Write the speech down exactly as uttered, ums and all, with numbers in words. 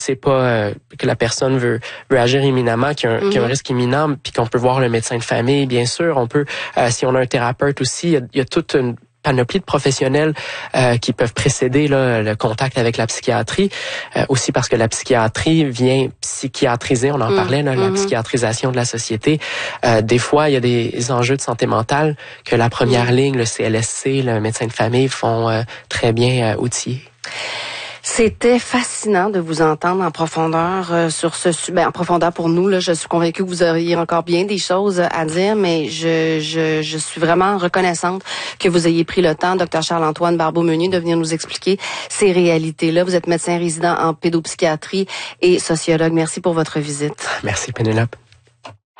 c'est pas euh, que la personne veut, veut agir imminemment, qu'il y a un, mm-hmm. qu'il y a un risque imminent, puis qu'on peut voir le médecin de famille, bien sûr. On peut, euh, si on a un thérapeute aussi, il y a, il y a toute une panoplie de professionnels euh, qui peuvent précéder là, le contact avec la psychiatrie, euh, aussi parce que la psychiatrie vient psychiatriser, on en mmh, parlait, là, mmh. la psychiatrisation de la société. Euh, des fois, il y a des enjeux de santé mentale que la première mmh. ligne, le C L S C, le médecin de famille font euh, très bien euh, outiller. C'était fascinant de vous entendre en profondeur euh, sur ce ben, en profondeur pour nous là, je suis convaincue que vous auriez encore bien des choses à dire, mais je je je suis vraiment reconnaissante que vous ayez pris le temps, docteur Charles-Antoine Barbeau-Meunier, de venir nous expliquer ces réalités-là. Vous êtes médecin résident en pédopsychiatrie et sociologue. Merci pour votre visite. Merci Pénélope.